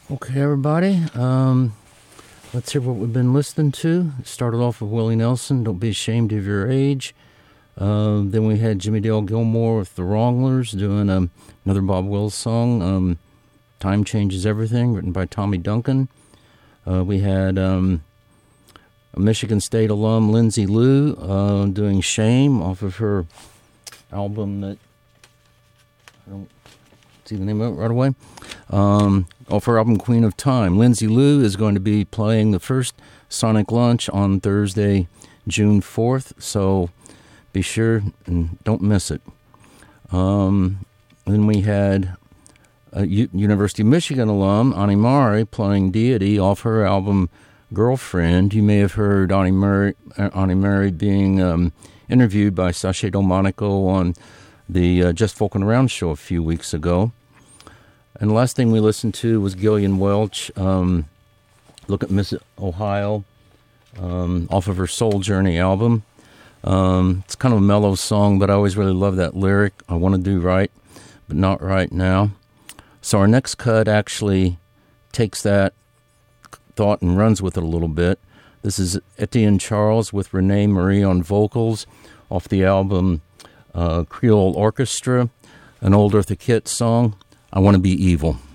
Okay, everybody. Let's hear what we've been listening to. Started off with Willie Nelson, Don't Be Ashamed of Your Age. Then we had Jimmy Dale Gilmore with the Wranglers doing another Bob Wills song, Time Changes Everything, written by Tommy Duncan. We had a Michigan State alum, Lindsay Lou, doing Shame off of her album that I don't see the name of it right away. Off her album Queen of Time. Lindsay Lou is going to be playing the first Sonic Lunch on Thursday, June 4th, so be sure and don't miss it. Then we had a University of Michigan alum, Ani Mari, playing Deity off her album Girlfriend. You may have heard Ani Mari being interviewed by Sasha Delmonico on the Just Folkin' Around show a few weeks ago. And the last thing we listened to was Gillian Welch, Look at Miss Ohio, off of her Soul Journey album. It's kind of a mellow song, but I always really love that lyric, I want to do right, but not right now. So our next cut actually takes that thought and runs with it a little bit. This is Etienne Charles with Renee Marie on vocals off the album Creole Orchestra, an old Eartha Kitt song, I Want to Be Evil.